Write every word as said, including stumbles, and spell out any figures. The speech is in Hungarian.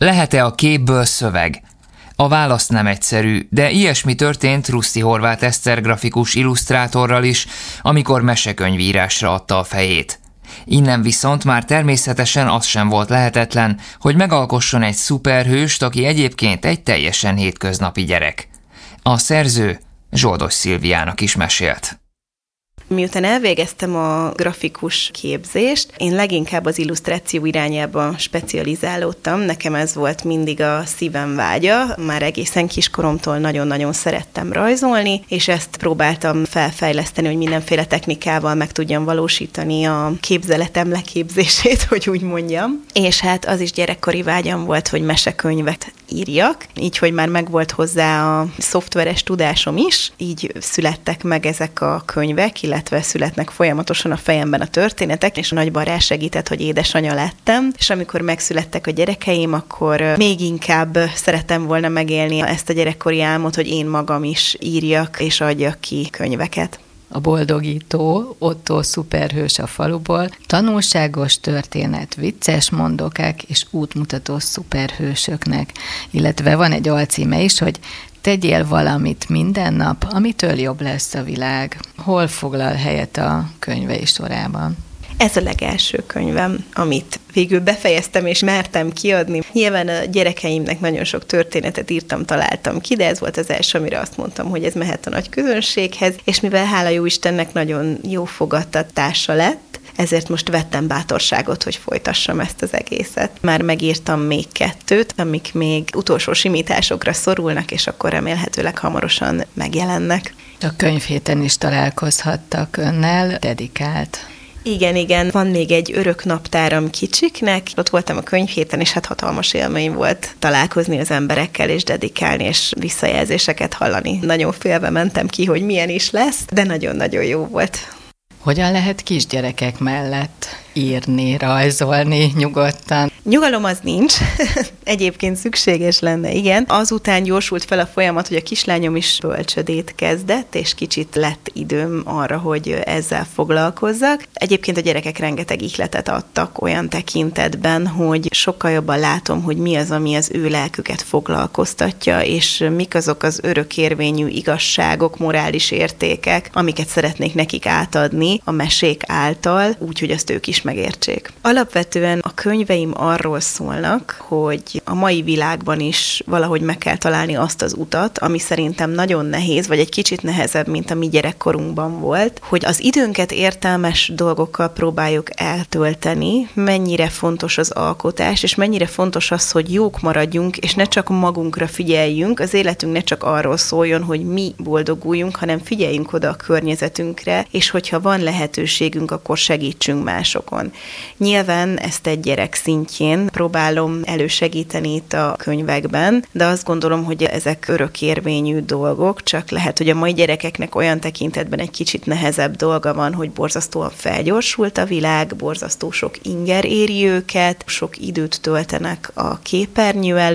Lehet-e a képből szöveg? A válasz nem egyszerű, de ilyesmi történt Ruszti Horváth Eszter grafikus illusztrátorral is, amikor mesekönyvírásra adta a fejét. Innen viszont már természetesen az sem volt lehetetlen, hogy megalkosson egy szuperhőst, aki egyébként egy teljesen hétköznapi gyerek. A szerző Zsoldos Szilviának is mesélt. Miután elvégeztem a grafikus képzést, én leginkább az illusztráció irányába specializálódtam. Nekem ez volt mindig a szívem vágya. Már egészen kiskoromtól nagyon-nagyon szerettem rajzolni, és ezt próbáltam felfejleszteni, hogy mindenféle technikával meg tudjam valósítani a képzeletem leképzését, hogy úgy mondjam. És hát az is gyerekkori vágyam volt, hogy mesekönyvet írjak, így, hogy már megvolt hozzá a szoftveres tudásom is, így születtek meg ezek a könyvek, illetve születnek folyamatosan a fejemben a történetek, és nagyban rásegített, hogy édesanya lettem, és amikor megszülettek a gyerekeim, akkor még inkább szerettem volna megélni ezt a gyerekkori álmot, hogy én magam is írjak és adjak ki könyveket. A boldogító Ottó szuperhős a faluból, tanulságos történet, vicces mondokák és útmutató szuperhősöknek, illetve van egy alcíme is, hogy tegyél valamit minden nap, amitől jobb lesz a világ. Hol foglal helyet a könyvei sorában? Ez a legelső könyvem, amit végül befejeztem és mertem kiadni. Nyilván a gyerekeimnek nagyon sok történetet írtam, találtam ki, de ez volt az első, amire azt mondtam, hogy ez mehet a nagy közönséghez, és mivel hála jó Istennek nagyon jó fogadtatása lett, ezért most vettem bátorságot, hogy folytassam ezt az egészet. Már megírtam még kettőt, amik még utolsó simításokra szorulnak, és akkor remélhetőleg hamarosan megjelennek. A könyvhéten is találkozhattak önnel, dedikált. Igen, igen. Van még egy örök naptáram kicsiknek. Ott voltam a könyvhéten, és hát hatalmas élmény volt találkozni az emberekkel, és dedikálni, és visszajelzéseket hallani. Nagyon félve mentem ki, hogy milyen is lesz, de nagyon-nagyon jó volt. Hogyan lehet kisgyerekek mellett írni, rajzolni nyugodtan? Nyugalom az nincs. Egyébként szükséges lenne, igen. Azután gyorsult fel a folyamat, hogy a kislányom is bölcsödét kezdett, és kicsit lett időm arra, hogy ezzel foglalkozzak. Egyébként a gyerekek rengeteg ihletet adtak olyan tekintetben, hogy sokkal jobban látom, hogy mi az, ami az ő lelküket foglalkoztatja, és mik azok az örökérvényű igazságok, morális értékek, amiket szeretnék nekik átadni a mesék által, úgyhogy azt ők is megértsék. Alapvetően a könyveim arról szólnak, hogy a mai világban is valahogy meg kell találni azt az utat, ami szerintem nagyon nehéz, vagy egy kicsit nehezebb, mint a mi gyerekkorunkban volt, hogy az időnket értelmes dolgokkal próbáljuk eltölteni, mennyire fontos az alkotás, és mennyire fontos az, hogy jók maradjunk, és ne csak magunkra figyeljünk, az életünk ne csak arról szóljon, hogy mi boldoguljunk, hanem figyeljünk oda a környezetünkre, és hogyha van lehetőségünk, akkor segítsünk másokon. Nyilván ezt egy gyerek szintjén próbálom elősegíteni itt a könyvekben, de azt gondolom, hogy ezek örökérvényű dolgok, csak lehet, hogy a mai gyerekeknek olyan tekintetben egy kicsit nehezebb dolga van, hogy borzasztóan felgyorsult a világ, borzasztó sok inger éri őket, sok időt töltenek a képernyő előtt,